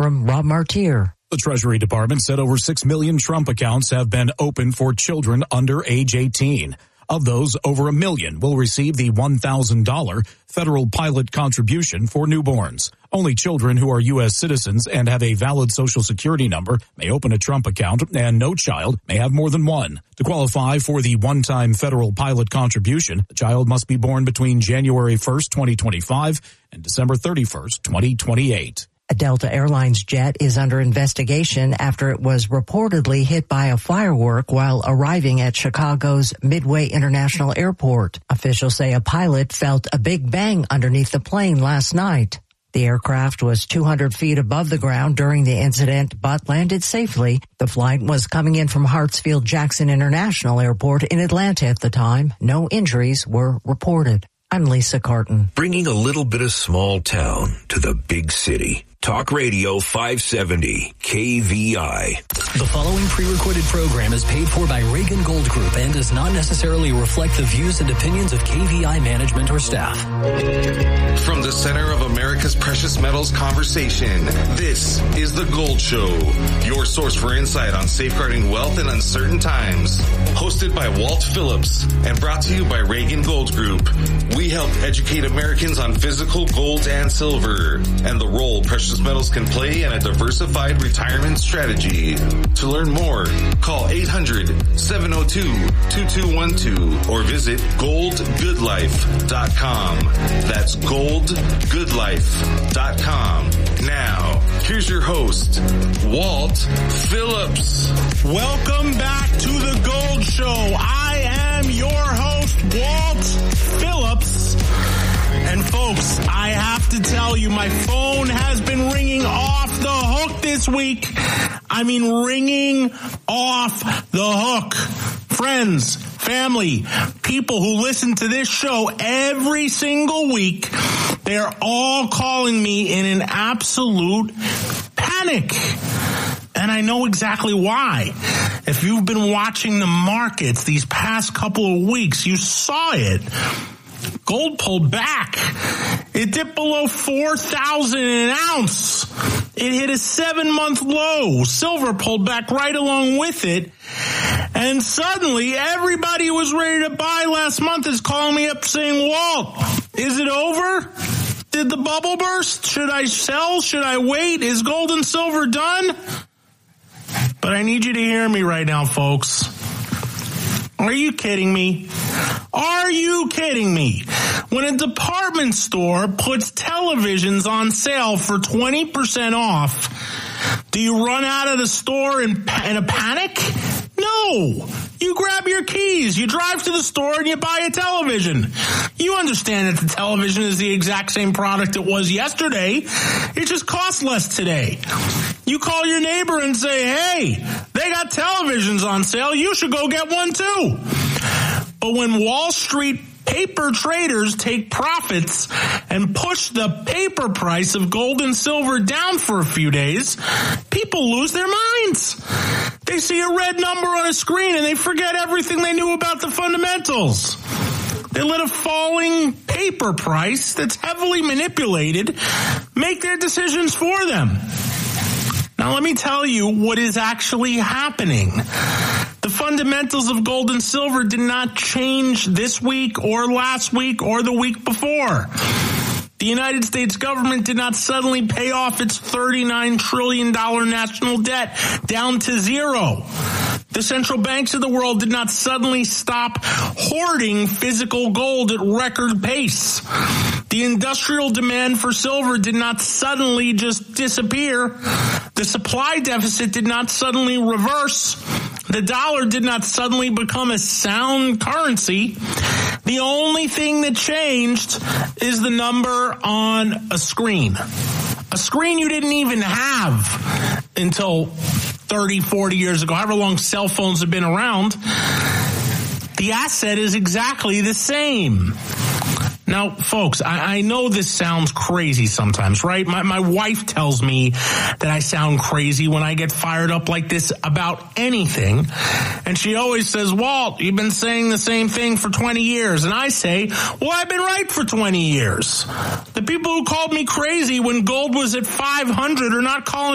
from Rob Martier. The Treasury Department said over 6 million Trump accounts have been opened for children under age 18. Of those, over 1 million will receive the $1,000 federal pilot contribution for newborns. Only children who are U.S. citizens and have a valid Social Security number may open a Trump account, and no child may have more than one. To qualify for the one-time federal pilot contribution, the child must be born between January 1st, 2025 and December 31st, 2028. A Delta Airlines jet is under investigation after it was reportedly hit by a firework while arriving at Chicago's Midway International Airport. Officials say a pilot felt a big bang underneath the plane last night. The aircraft was 200 feet above the ground during the incident, but landed safely. The flight was coming in from Hartsfield-Jackson International Airport in Atlanta at the time. No injuries were reported. I'm Lisa Carton. Bringing a little bit of small town to the big city. Talk Radio 570 KVI. The following pre-recorded program is paid for by Reagan Gold Group and does not necessarily reflect the views and opinions of KVI management or staff. From the center of America's precious metals conversation, this is The Gold Show, your source for insight on safeguarding wealth in uncertain times. Hosted by Walt Phillips and brought to you by Reagan Gold Group, we help educate Americans on physical gold and silver and the role precious metals can play in a diversified retirement strategy. To learn more, call 800-702-2212 or visit goldgoodlife.com. That's goldgoodlife.com. Now, here's your host, Walt Phillips. Welcome back to The Gold Show. I am your host, Walt Phillips. And folks, I have to tell you, my phone has been ringing off the hook this week. I mean, ringing off the hook. Friends, family, people who listen to this show every single week, they're all calling me in an absolute panic. And I know exactly why. If you've been watching the markets these past couple of weeks, you saw it. Gold pulled back. It dipped below 4,000 an ounce. It hit a 7-month low. Silver pulled back right along with it. And suddenly, everybody who was ready to buy last month is calling me up saying, Walt, is it over? Did the bubble burst? Should I sell? Should I wait? Is gold and silver done? But I need you to hear me right now, folks. Are you kidding me? Are you kidding me? When a department store puts televisions on sale for 20% off, do you run out of the store in a panic? No. You grab your keys, you drive to the store, and you buy a television. You understand that the television is the exact same product it was yesterday. It just costs less today. You call your neighbor and say, hey, they got televisions on sale. You should go get one too. But when Wall Street paper traders take profits and push the paper price of gold and silver down for a few days, people lose their minds. They see a red number on a screen and they forget everything they knew about the fundamentals. They let a falling paper price that's heavily manipulated make their decisions for them. Now, let me tell you what is actually happening. The fundamentals of gold and silver did not change this week or last week or the week before. The United States government did not suddenly pay off its $39 trillion national debt down to zero. The central banks of the world did not suddenly stop hoarding physical gold at record pace. The industrial demand for silver did not suddenly just disappear. The supply deficit did not suddenly reverse. The dollar did not suddenly become a sound currency. The only thing that changed is the number on a screen. A screen you didn't even have until 30, 40 years ago, however long cell phones have been around. The asset is exactly the same. Now, folks, I know this sounds crazy sometimes, right? My wife tells me that I sound crazy when I get fired up like this about anything. And she always says, Walt, you've been saying the same thing for 20 years. And I say, well, I've been right for 20 years. The people who called me crazy when gold was at 500 are not calling